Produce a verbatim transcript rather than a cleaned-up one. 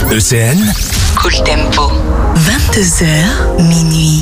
E C N, Cool Tempo. vingt-deux heures minuit.